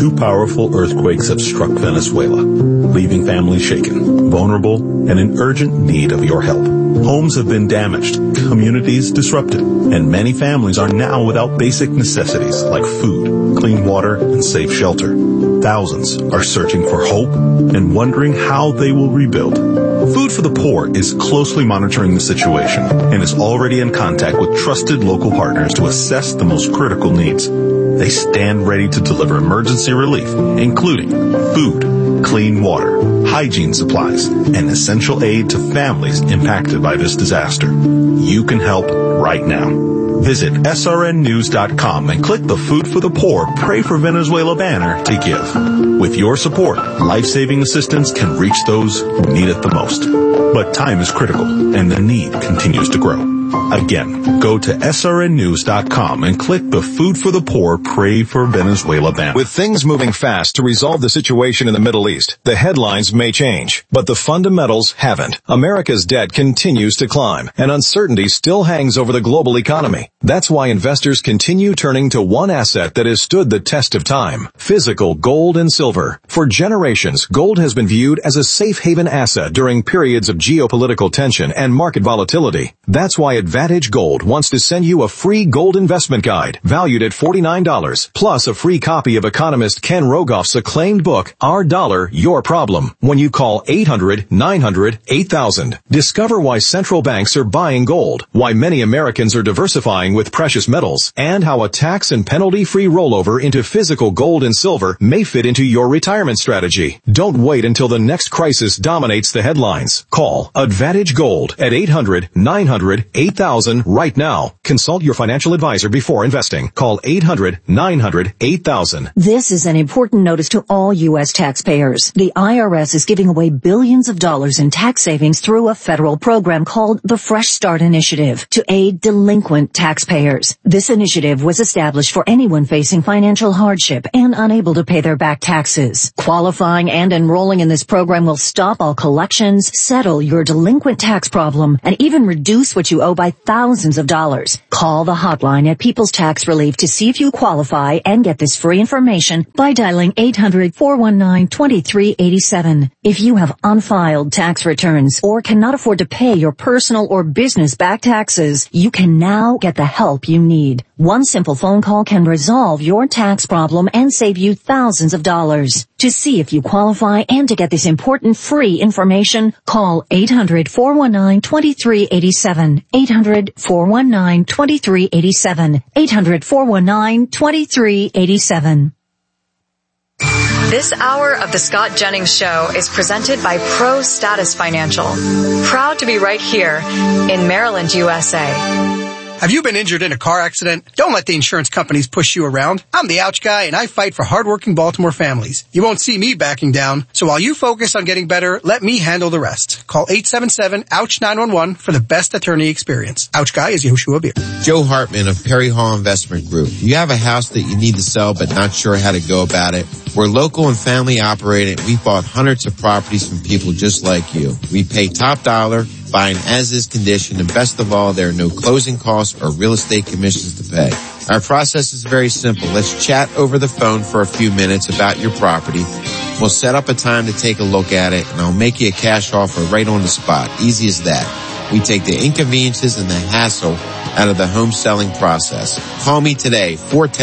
two powerful earthquakes have struck Venezuela, leaving families shaken, vulnerable, and in urgent need of your help. Homes have been damaged, communities disrupted, and many families are now without basic necessities like food, clean water, and safe shelter. Thousands are searching for hope and wondering how they will rebuild. Food for the Poor is closely monitoring the situation and is already in contact with trusted local partners to assess the most critical needs. They stand ready to deliver emergency relief, including food, clean water, hygiene supplies, and essential aid to families impacted by this disaster. You can help right now. Visit srnnews.com and click the Food for the Poor Pray for Venezuela banner to give. With your support, life-saving assistance can reach those who need it the most. But time is critical, and the need continues to grow. Again, go to srnnews.com and click the Food for the Poor Pray for Venezuela banner. With things moving fast to resolve the situation in the Middle East, the headlines may change, but the fundamentals haven't. America's debt continues to climb, and uncertainty still hangs over the global economy. That's why investors continue turning to one asset that has stood the test of time: physical gold and silver. For generations, gold has been viewed as a safe haven asset during periods of geopolitical tension and market volatility. That's why Advantage Gold wants to send you a free gold investment guide valued at $49, plus a free copy of economist Ken Rogoff's acclaimed book, Our Dollar, Your Problem, when you call 800-900-8000. Discover why central banks are buying gold, why many Americans are diversifying with precious metals, and how a tax and penalty-free rollover into physical gold and silver may fit into your retirement strategy. Don't wait until the next crisis dominates the headlines. Call Advantage Gold at 800-900-8000 right now. Consult your financial advisor before investing. Call 800-900-8000. This is an important notice to all U.S. taxpayers. The IRS is giving away billions of dollars in tax savings through a federal program called the Fresh Start Initiative to aid delinquent taxpayers. This initiative was established for anyone facing financial hardship and unable to pay their back taxes. Qualifying and enrolling in this program will stop all collections, settle your delinquent tax problem, and even reduce what you owe by thousands of dollars. Call the hotline at People's Tax Relief to see if you qualify and get this free information by dialing 800-419-2387. If you have unfiled tax returns or cannot afford to pay your personal or business back taxes, you can now get the help you need. One simple phone call can resolve your tax problem and save you thousands of dollars. To see if you qualify and to get this important free information, call 800-419-2387. 800-419-2387. 800-419-2387. This hour of the Scott Jennings Show is presented by Pro Status Financial. Proud to be right here in Maryland, USA. Have you been injured in a car accident? Don't let the insurance companies push you around. I'm the Ouch Guy, and I fight for hardworking Baltimore families. You won't see me backing down, so while you focus on getting better, let me handle the rest. Call 877-OUCH-911 for the best attorney experience. Ouch Guy is Yehoshua Beer. Joe Hartman of Perry Hall Investment Group. You have a house that you need to sell but not sure how to go about it? We're local and family operated. We bought hundreds of properties from people just like you. We pay top dollar, buy an as-is condition, and best of all, there are no closing costs or real estate commissions to pay. Our process is very simple. Let's chat over the phone for a few minutes about your property. We'll set up a time to take a look at it, and I'll make you a cash offer right on the spot. Easy as that. We take the inconveniences and the hassle out of the home selling process. Call me today,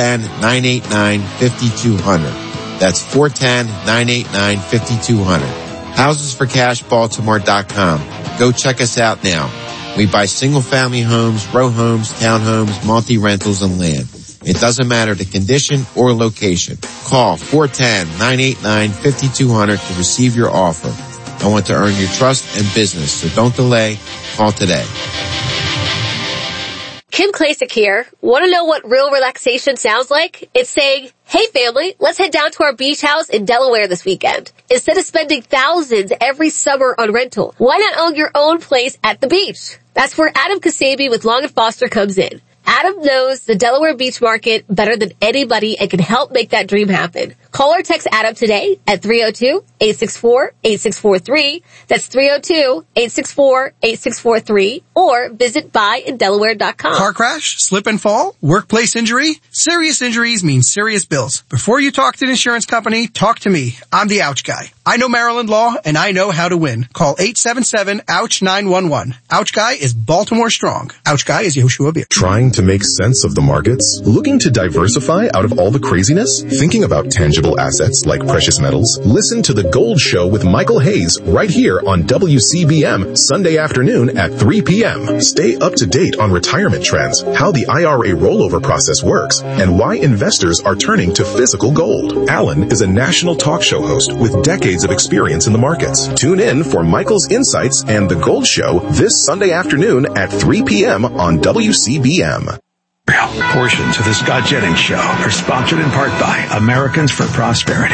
410-989-5200. That's 410-989-5200. HousesForCashBaltimore.com. Go check us out now. We buy single-family homes, row homes, townhomes, multi-rentals, and land. It doesn't matter the condition or location. Call 410-989-5200 to receive your offer. I want to earn your trust and business, so don't delay. Call today. Kim Klacik here. Want to know what real relaxation sounds like? It's saying, hey family, let's head down to our beach house in Delaware this weekend. Instead of spending thousands every summer on rental, why not own your own place at the beach? That's where Adam Kasabi with Long & Foster comes in. Adam knows the Delaware beach market better than anybody and can help make that dream happen. Call or text Adam today at 302-864-8643. That's 302-864-8643. Or visit buyindelaware.com. Car crash, slip and fall, workplace injury. Serious injuries mean serious bills. Before you talk to an insurance company, talk to me. I'm the Ouch Guy. I know Maryland law and I know how to win. Call 877-OUCH-911. Ouch Guy is Baltimore strong. Ouch Guy is Yehoshua Beer. Trying to make sense of the markets? Looking to diversify out of all the craziness? Thinking about tangible assets like precious metals? Listen to The Gold Show with Michael Hayes right here on WCBM Sunday afternoon at 3 p.m. Stay up to date on retirement trends, how the IRA rollover process works, and why investors are turning to physical gold. Alan is a national talk show host with decades of experience in the markets. Tune in for Michael's insights and The Gold Show this Sunday afternoon at 3 p.m. on WCBM. Portions of the Scott Jennings Show are sponsored in part by Americans for Prosperity.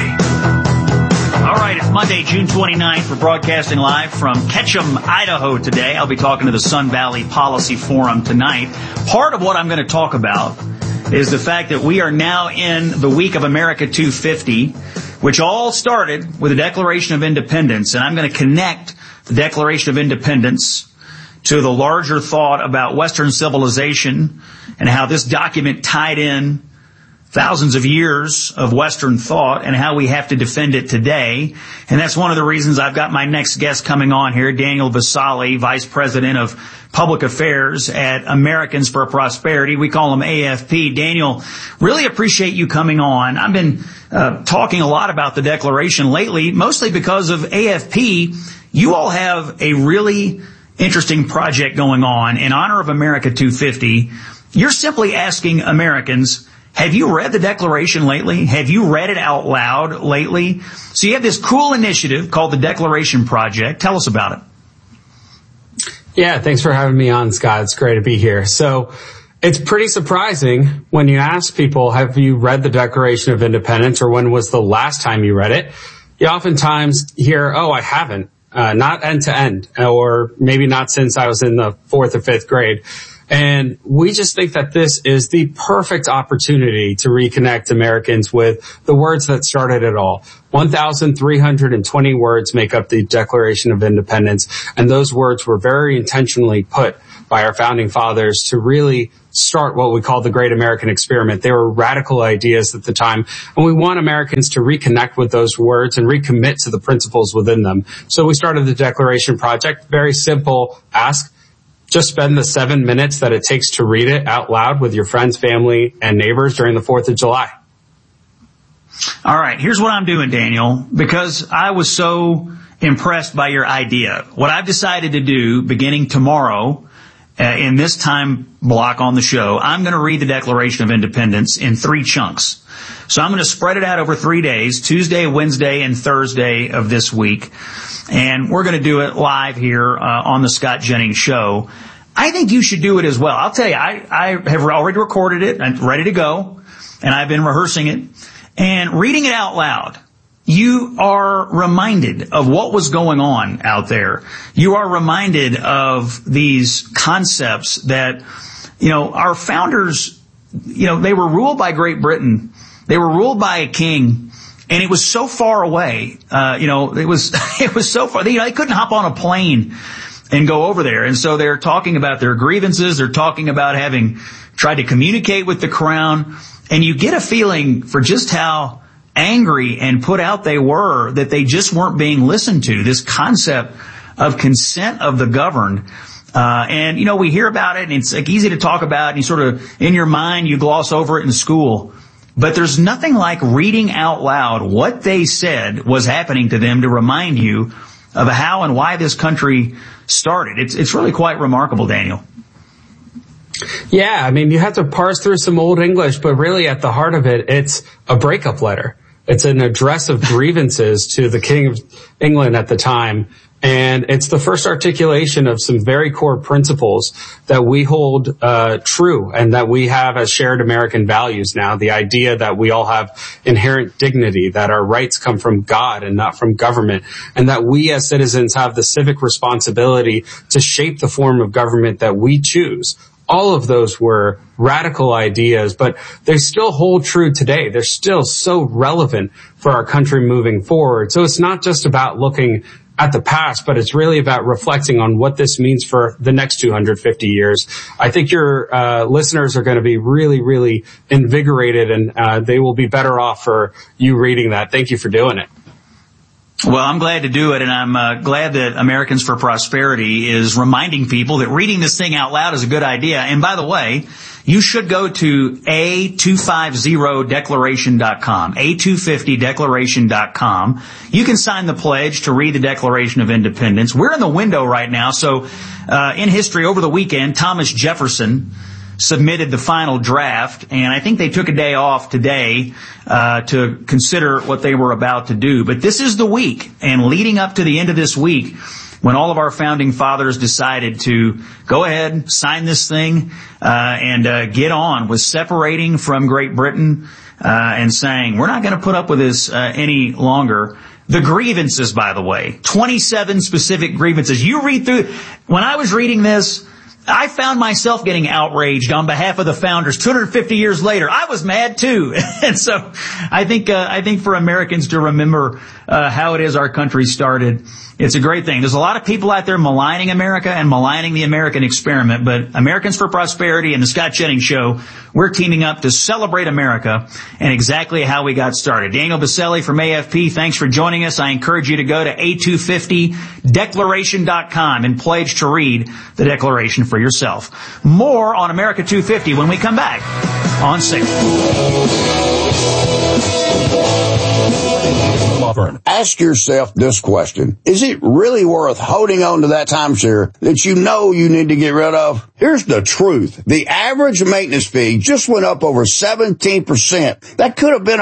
All right, it's Monday, June 29th. We're broadcasting live from Ketchum, Idaho today. I'll be talking to the Sun Valley Policy Forum tonight. Part of what I'm going to talk about is the fact that we are now in the week of America 250, which all started with the Declaration of Independence. And I'm going to connect the Declaration of Independence to the larger thought about Western civilization and how this document tied in thousands of years of Western thought and how we have to defend it today. And that's one of the reasons I've got my next guest coming on here, Daniel Vassalli, Vice President of Public Affairs at Americans for Prosperity. We call him AFP. Daniel, really appreciate you coming on. I've been talking a lot about the Declaration lately, mostly because of AFP. You all have a really interesting project going on in honor of America 250. You're simply asking Americans, have you read the Declaration lately? Have you read it out loud lately? So you have this cool initiative called the Declaration Project. Tell us about it. Yeah, thanks for having me on, Scott. It's great to be here. So it's pretty surprising when you ask people, have you read the Declaration of Independence, or when was the last time you read it? You oftentimes hear, oh, I haven't, not end to end, or maybe not since I was in the 4th or 5th grade. And we just think that this is the perfect opportunity to reconnect Americans with the words that started it all. 1,320 words make up the Declaration of Independence, and those words were very intentionally put by our founding fathers to really start what we call the Great American Experiment. They were radical ideas at the time, and we want Americans to reconnect with those words and recommit to the principles within them. So we started the Declaration Project. Very simple ask. Just spend the 7 minutes that it takes to read it out loud with your friends, family, and neighbors during the 4th of July. All right, here's what I'm doing, Daniel, because I was so impressed by your idea. What I've decided to do beginning tomorrow, in this time block on the show, I'm going to read the Declaration of Independence in 3 chunks. So I'm going to spread it out over 3 days, Tuesday, Wednesday, and Thursday of this week. And we're going to do it live here on the Scott Jennings Show. I think you should do it as well. I'll tell you, I have already recorded it. I'm ready to go. And I've been rehearsing it. And reading it out loud, you are reminded of what was going on out there. You are reminded of these concepts that, our founders, they were ruled by Great Britain. They were ruled by a king. And it was so far away, it was so far, they couldn't hop on a plane and go over there. And so they're talking about their grievances. They're talking about having tried to communicate with the crown. And you get a feeling for just how angry and put out they were that they just weren't being listened to. This concept of consent of the governed. And we hear about it, and it's like easy to talk about, and you sort of, in your mind, you gloss over it in school. But there's nothing like reading out loud what they said was happening to them to remind you of how and why this country started. It's really quite remarkable, Daniel. Yeah, I mean, you have to parse through some old English, but really at the heart of it, it's a breakup letter. It's an address of grievances to the King of England at the time. And it's the first articulation of some very core principles that we hold true and that we have as shared American values now. The idea that we all have inherent dignity, that our rights come from God and not from government, and that we as citizens have the civic responsibility to shape the form of government that we choose. All of those were radical ideas, but they still hold true today. They're still so relevant for our country moving forward. So it's not just about looking at the past, but it's really about reflecting on what this means for the next 250 years. I think your listeners are going to be really, really invigorated, and they will be better off for you reading that. Thank you for doing it. Well, I'm glad to do it, and I'm glad that Americans for Prosperity is reminding people that reading this thing out loud is a good idea. And by the way, you should go to A250declaration.com, A250declaration.com. You can sign the pledge to read the Declaration of Independence. We're in the window right now, so in history over the weekend, Thomas Jefferson submitted the final draft, and I think they took a day off today to consider what they were about to do. But this is the week, and leading up to the end of this week, when all of our founding fathers decided to go ahead, sign this thing, and get on with separating from Great Britain, and saying, we're not going to put up with this any longer. The grievances, by the way, 27 specific grievances. You read through, when I was reading this, I found myself getting outraged on behalf of the founders 250 years later. I was mad too. And so I think for Americans to remember how it is our country started, it's a great thing. There's a lot of people out there maligning America and maligning the American experiment, but Americans for Prosperity and the Scott Jennings Show, we're teaming up to celebrate America and exactly how we got started. Daniel Baselli from AFP, thanks for joining us. I encourage you to go to A250declaration.com and pledge to read the Declaration for yourself. More on America 250 when we come back on Safe. Ask yourself this question. Is it really worth holding on to that timeshare that you know you need to get rid of? Here's the truth. The average maintenance fee just went up over 17%. That could have been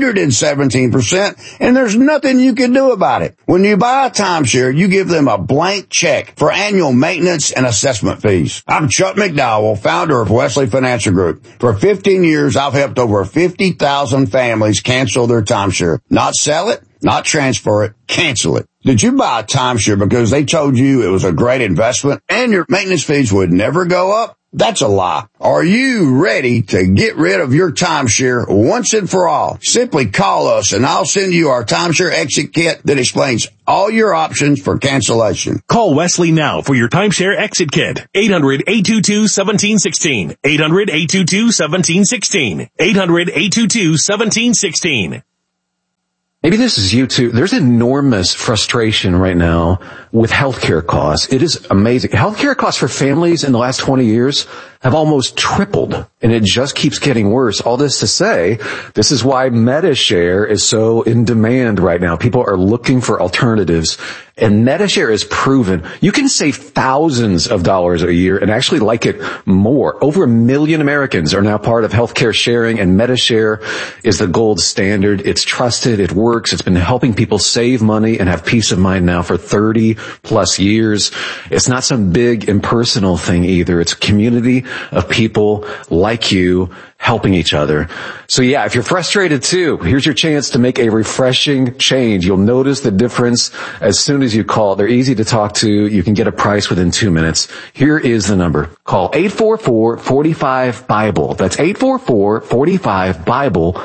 117%, and there's nothing you can do about it. When you buy a timeshare, you give them a blank check for annual maintenance and assessment fees. I'm Chuck McDowell, founder of Wesley Financial Group. For 15 years, I've helped over 50,000 families cancel their timeshare. Not sell it, not transfer it, cancel it. Did you buy a timeshare because they told you it was a great investment and your maintenance fees would never go up? That's a lie. Are you ready to get rid of your timeshare once and for all? Simply call us and I'll send you our timeshare exit kit that explains all your options for cancellation. Call Wesley now for your timeshare exit kit. 800-822-1716. 800-822-1716. 800-822-1716. Maybe this is you too. There's enormous frustration right now with healthcare costs. It is amazing. Healthcare costs for families in the last 20 years have almost tripled, and it just keeps getting worse. All this to say, this is why MediShare is so in demand right now. People are looking for alternatives, and MediShare is proven. You can save thousands of dollars a year and actually like it more. Over 1 million Americans are now part of healthcare sharing, and MediShare is the gold standard. It's trusted. It works. It's been helping people save money and have peace of mind now for 30 plus years. It's not some big impersonal thing either. It's a community of people like you helping each other. So yeah, if you're frustrated too, here's your chance to make a refreshing change. You'll notice the difference as soon as you call. They're easy to talk to. You can get a price within 2 minutes. Here is the number. Call 844-45-BIBLE. That's 844-45-BIBLE.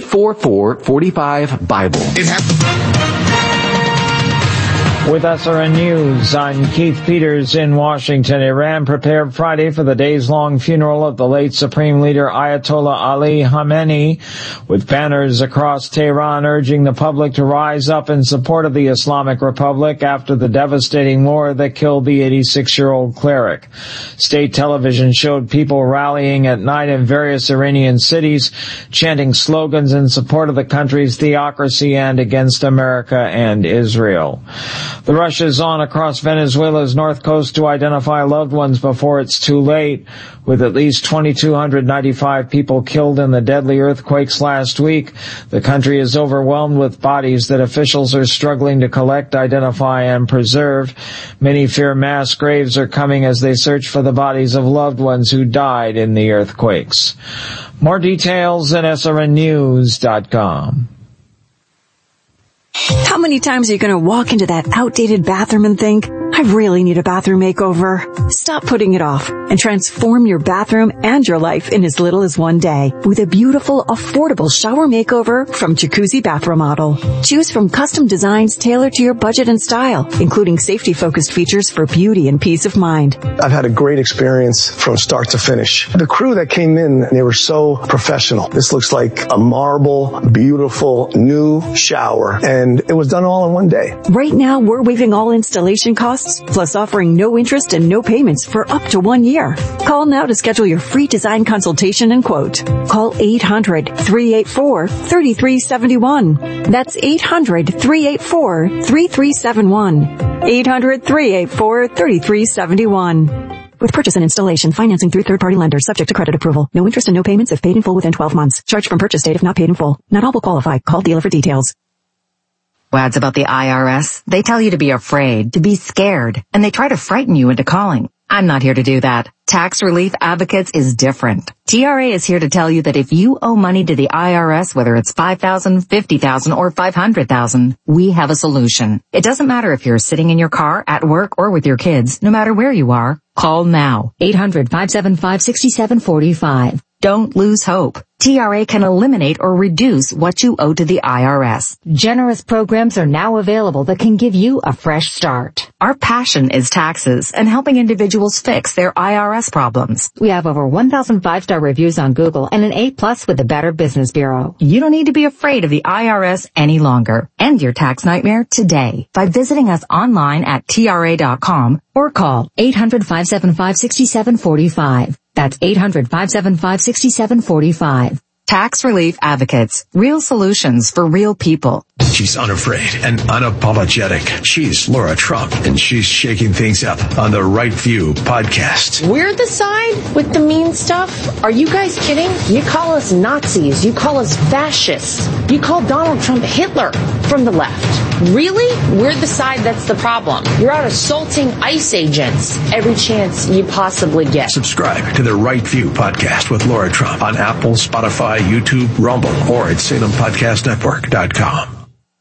844-45-BIBLE. With SRN News, I'm Keith Peters in Washington. Iran prepared Friday for the days-long funeral of the late Supreme Leader Ayatollah Ali Khamenei, with banners across Tehran urging the public to rise up in support of the Islamic Republic after the devastating war that killed the 86-year-old cleric. State television showed people rallying at night in various Iranian cities, chanting slogans in support of the country's theocracy and against America and Israel. The rush is on across Venezuela's north coast to identify loved ones before it's too late, with at least 2,295 people killed in the deadly earthquakes last week. The country is overwhelmed with bodies that officials are struggling to collect, identify, and preserve. Many fear mass graves are coming as they search for the bodies of loved ones who died in the earthquakes. More details at srnnews.com. How many times are you going to walk into that outdated bathroom and think, I I really need a bathroom makeover. Stop putting it off and transform your bathroom and your life in as little as one day with a beautiful, affordable shower makeover from Jacuzzi Bath Remodel. Choose from custom designs tailored to your budget and style, including safety-focused features for beauty and peace of mind. I've had a great experience from start to finish. The crew that came in, they were so professional. This looks like a marble, beautiful, new shower, and it was done all in one day. Right now, we're waiving all installation costs, plus offering no interest and no payments for up to 1 year. Call now to schedule your free design consultation and quote. Call 800-384-3371. That's 800-384-3371. 800-384-3371. With purchase and installation, financing through third-party lenders, subject to credit approval. No interest and no payments if paid in full within 12 months. Charged from purchase date if not paid in full. Not all will qualify. Call dealer for details. Ads about the IRS, they tell you to be afraid, to be scared, and they try to frighten you into calling. I'm not here to do that. Tax Relief Advocates is different. TRA is here to tell you that if you owe money to the IRS, whether it's $5,000, $50,000, or $500,000, we have a solution. It doesn't matter if you're sitting in your car, at work, or with your kids. No matter where you are, call now. 800-575-6745. Don't lose hope. TRA can eliminate or reduce what you owe to the IRS. Generous programs are now available that can give you a fresh start. Our passion is taxes and helping individuals fix their IRS problems. We have over 1,000 5-star reviews on Google and an A+ with the Better Business Bureau. You don't need to be afraid of the IRS any longer. End your tax nightmare today by visiting us online at TRA.com or call 800-575-6745. That's 800-575-6745. Tax Relief Advocates. Real solutions for real people. She's unafraid and unapologetic. She's Laura Trump, and she's shaking things up on the Right View podcast. We're the side with the mean stuff? Are you guys kidding? You call us Nazis. You call us fascists. You call Donald Trump Hitler from the left. Really? We're the side that's the problem. You're out assaulting ICE agents every chance you possibly get. Subscribe to the Right View podcast with Laura Trump on Apple, Spotify, YouTube, Rumble, or at SalemPodcastNetwork.com.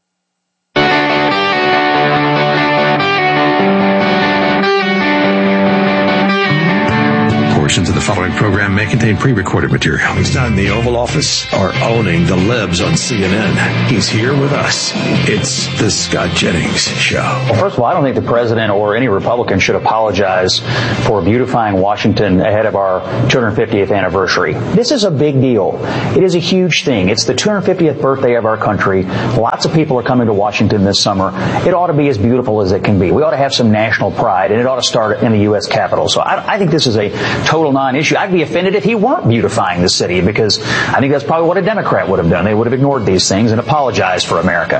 Portions of the following program may contain pre-recorded material. He's not in the Oval Office or owning the libs on CNN. He's here with us. It's the Scott Jennings Show. Well, first of all, I don't think the president or any Republican should apologize for beautifying Washington ahead of our 250th anniversary. This is a big deal. It is a huge thing. It's the 250th birthday of our country. Lots of people are coming to Washington this summer. It ought to be as beautiful as it can be. We ought to have some national pride, and it ought to start in the U.S. Capitol. So I think this is a total non-issue. I'd be offended if he weren't beautifying the city, because I think that's probably what a Democrat would have done. They would have ignored these things and apologized for America.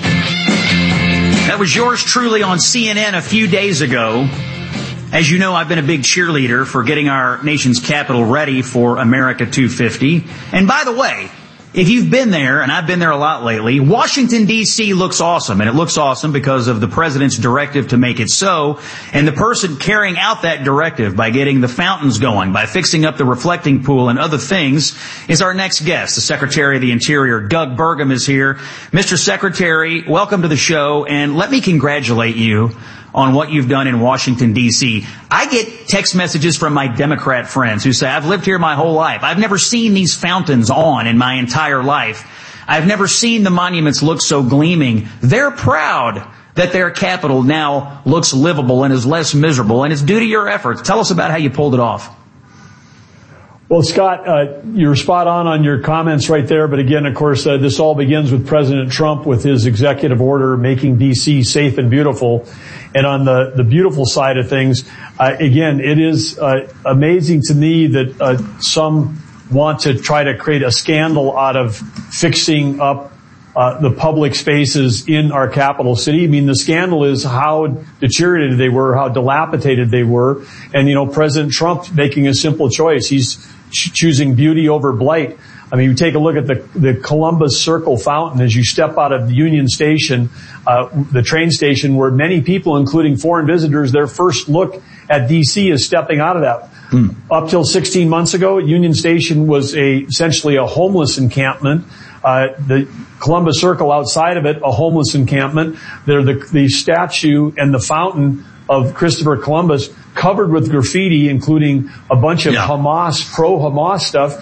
That was yours truly on CNN a few days ago. As you know, I've been a big cheerleader for getting our nation's capital ready for America 250. And by the way, if you've been there, and I've been there a lot lately, Washington, D.C. looks awesome. And it looks awesome because of the president's directive to make it so. And the person carrying out that directive by getting the fountains going, by fixing up the reflecting pool and other things, is our next guest, the Secretary of the Interior. Doug Burgum is here. Mr. Secretary, welcome to the show. And let me congratulate you on what you've done in Washington, D.C. I get text messages from my Democrat friends who say, I've lived here my whole life. I've never seen these fountains on in my entire life. I've never seen the monuments look so gleaming. They're proud that their capital now looks livable and is less miserable, and it's due to your efforts. Tell us about how you pulled it off. Well, Scott, you're spot on your comments right there. But again, of course, this all begins with President Trump with his executive order making D.C. safe and beautiful. And on the beautiful side of things, again, it is amazing to me that some want to try to create a scandal out of fixing up the public spaces in our capital city. I mean, the scandal is how deteriorated they were, how dilapidated they were. And, President Trump making a simple choice. He's choosing beauty over blight. I mean, you take a look at the Columbus Circle fountain as you step out of the Union Station, the train station, where many people, including foreign visitors, their first look at D.C. is stepping out of that. Up till 16 months ago, Union Station was essentially a homeless encampment. The Columbus Circle outside of it, a homeless encampment. There, the statue and the fountain of Christopher Columbus covered with graffiti, including a bunch of Hamas, pro-Hamas stuff.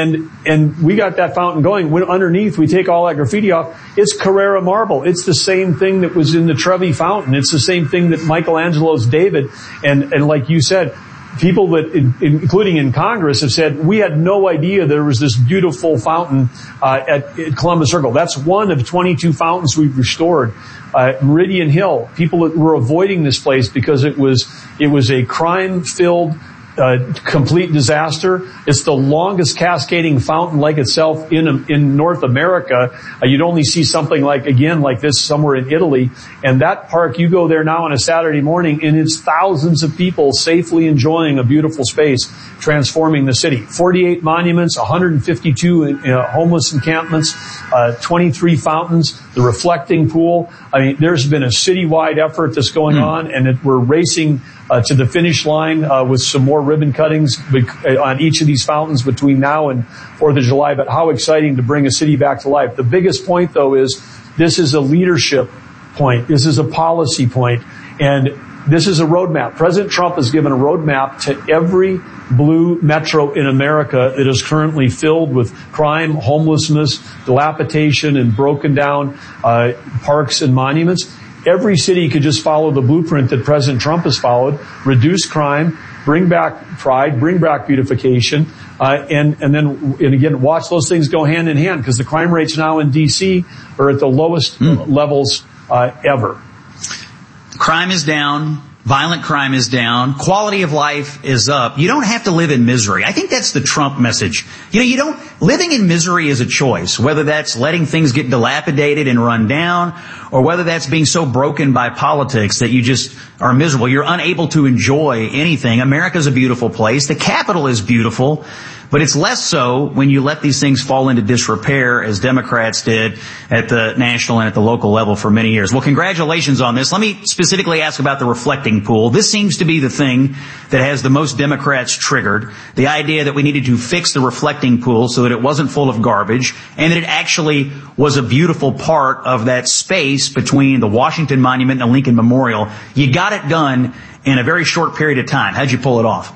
And we got that fountain going. When underneath, we take all that graffiti off. It's Carrara marble. It's the same thing that was in the Trevi fountain. It's the same thing that Michelangelo's David. And like you said, people that, including in Congress, have said, we had no idea there was this beautiful fountain at Columbus Circle. That's one of 22 fountains we've restored. Meridian Hill, people that were avoiding this place because it was a crime-filled, complete disaster. It's the longest cascading fountain like itself in North America. You'd only see something like this somewhere in Italy. And that park, you go there now on a Saturday morning, and it's thousands of people safely enjoying a beautiful space, transforming the city. 48 monuments, 152 homeless encampments, 23 fountains, the reflecting pool. I mean, there's been a citywide effort that's going on, and we're racing to the finish line with some more ribbon cuttings on each of these fountains between now and 4th of July. But how exciting to bring a city back to life. The biggest point, though, is this is a leadership point. This is a policy point. And this is a roadmap. President Trump has given a roadmap to every blue metro in America that is currently filled with crime, homelessness, dilapidation, and broken down parks and monuments. Every city could just follow the blueprint that President Trump has followed, reduce crime, bring back pride, bring back beautification, and again, watch those things go hand in hand, because the crime rates now in D.C. are at the lowest levels ever. Crime is down. Violent crime is down. Quality of life is up. You don't have to live in misery. I think that's the Trump message. Living in misery is a choice, whether that's letting things get dilapidated and run down, or whether that's being so broken by politics that you just are miserable. You're unable to enjoy anything. America's a beautiful place. The Capitol is beautiful. But it's less so when you let these things fall into disrepair, as Democrats did at the national and at the local level for many years. Well, congratulations on this. Let me specifically ask about the reflecting pool. This seems to be the thing that has the most Democrats triggered. The idea that we needed to fix the reflecting pool so that it wasn't full of garbage, and that it actually was a beautiful part of that space between the Washington Monument and the Lincoln Memorial. You got it done in a very short period of time. How'd you pull it off?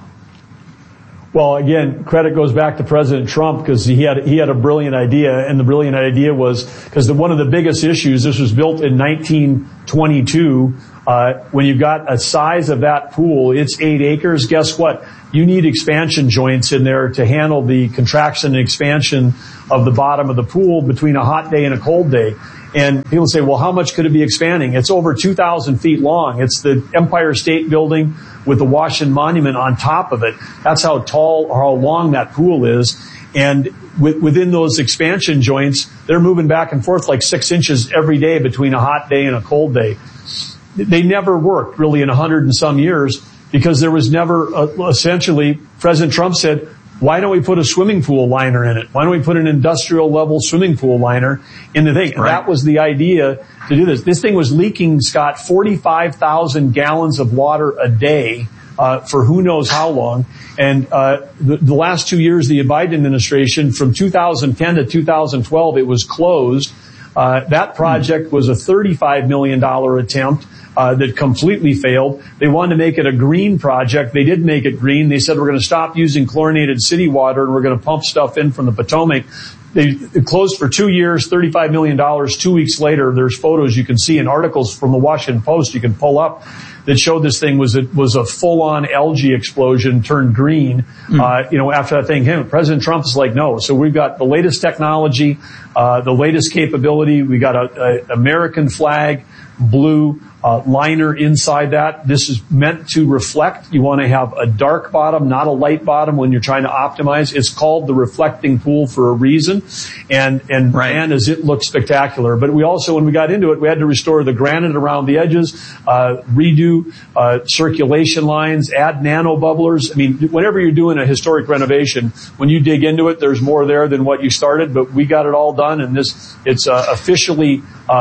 Well, again, credit goes back to President Trump, because he had a brilliant idea, and the brilliant idea was because one of the biggest issues, this was built in 1922, when you've got a size of that pool, it's 8 acres. Guess what? You need expansion joints in there to handle the contraction and expansion of the bottom of the pool between a hot day and a cold day. And people say, well, how much could it be expanding? It's over 2,000 feet long. It's the Empire State Building with the Washington Monument on top of it. That's how tall or how long that pool is. And within those expansion joints, they're moving back and forth like 6 inches every day between a hot day and a cold day. They never worked really in 100 and some years, because there was never, essentially, President Trump said, why don't we put a swimming pool liner in it? Why don't we put an industrial level swimming pool liner in the thing? Right. That was the idea to do this. This thing was leaking, Scott, 45,000 gallons of water a day for who knows how long. And the last 2 years, the Biden administration, from 2010 to 2012, it was closed. That project was a $35 million attempt. That completely failed. They wanted to make it a green project. They did make it green. They said, we're going to stop using chlorinated city water, and we're going to pump stuff in from the Potomac. It closed for 2 years, $35 million. 2 weeks later, there's photos you can see and articles from the Washington Post you can pull up that showed this thing was a full-on algae explosion turned green. After that thing came, President Trump is like, no. So we've got the latest technology, the latest capability. We got a American flag, blue liner inside that. This is meant to reflect. You want to have a dark bottom, not a light bottom when you're trying to optimize. It's called the reflecting pool for a reason. And right. Man, does it look spectacular. But we also, when we got into it, we had to restore the granite around the edges, redo circulation lines, add nano bubblers. I mean, whenever you're doing a historic renovation, when you dig into it, there's more there than what you started. But we got it all done, and it's officially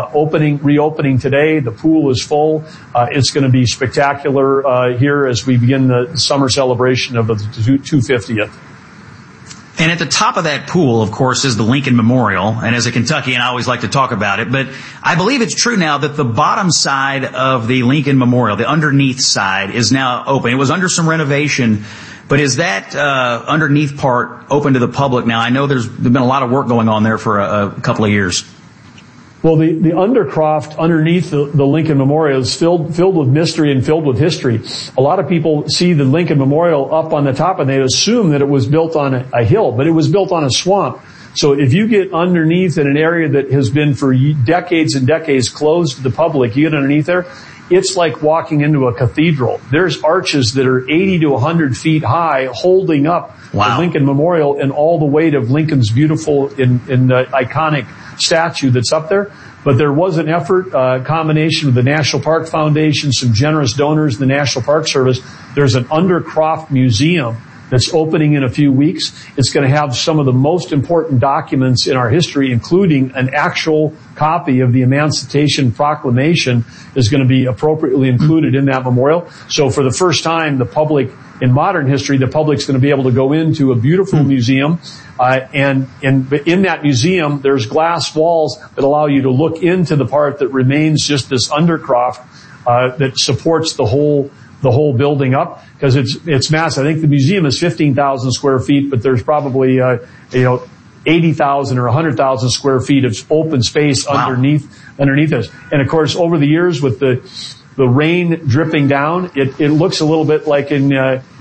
reopening today. The pool is full. It's going to be spectacular here as we begin the summer celebration of the 250th. And at the top of that pool, of course, is the Lincoln Memorial. And as a Kentuckian, I always like to talk about it. But I believe it's true now that the bottom side of the Lincoln Memorial, the underneath side, is now open. It was under some renovation. But is that underneath part open to the public now? I know there's been a lot of work going on there for a couple of years. Well, the undercroft underneath the Lincoln Memorial is filled with mystery and filled with history. A lot of people see the Lincoln Memorial up on the top and they assume that it was built on a hill, but it was built on a swamp. So if you get underneath in an area that has been for decades and decades closed to the public, you get underneath there, it's like walking into a cathedral. There's arches that are 80 to 100 feet high holding up the Lincoln Memorial and all the weight of Lincoln's beautiful and iconic statue that's up there. But there was an effort, a combination with the National Park Foundation, some generous donors, the National Park Service. There's an Undercroft Museum that's opening in a few weeks. It's going to have some of the most important documents in our history, including an actual copy of the Emancipation Proclamation is going to be appropriately included in that memorial. So for the first time, the public, in modern history, the public's going to be able to go into a beautiful museum. And in that museum, there's glass walls that allow you to look into the part that remains just this undercroft, that supports the whole building up, because it's massive. I think the museum is 15,000 square feet, but there's probably 80,000 or 100,000 square feet of open space underneath this. And of course, over the years with the rain dripping down, it looks a little bit like in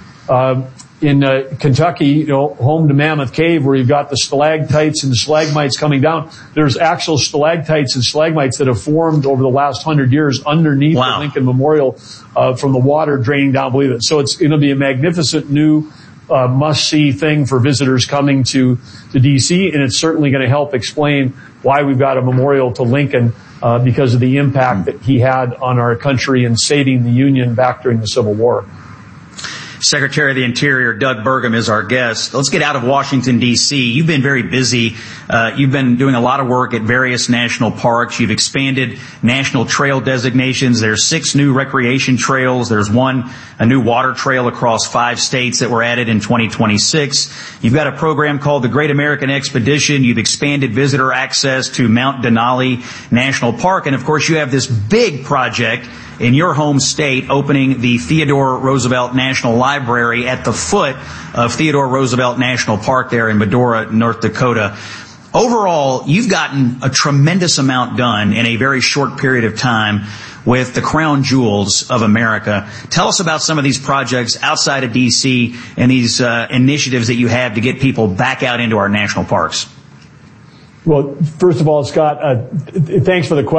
Kentucky, home to Mammoth Cave, where you've got the stalactites and the stalagmites coming down. There's actual stalactites and stalagmites that have formed over the last 100 years underneath the Lincoln Memorial, from the water draining down below it. So it's going to be a magnificent new must-see thing for visitors coming to D.C., and it's certainly going to help explain why we've got a memorial to Lincoln, because of the impact that he had on our country in saving the Union back during the Civil War. Secretary of the Interior Doug Burgum is our guest. Let's get out of Washington, D.C. You've been very busy. You've been doing a lot of work at various national parks. You've expanded national trail designations. There's 6 new recreation trails. There's a new water trail across 5 states that were added in 2026. You've got a program called the Great American Expedition. You've expanded visitor access to Mount Denali National Park. And of course, you have this big project in your home state, opening the Theodore Roosevelt National Library at the foot of Theodore Roosevelt National Park there in Medora, North Dakota. Overall, you've gotten a tremendous amount done in a very short period of time with the crown jewels of America. Tell us about some of these projects outside of D.C. and these initiatives that you have to get people back out into our national parks. Well, first of all, Scott, thanks for the question.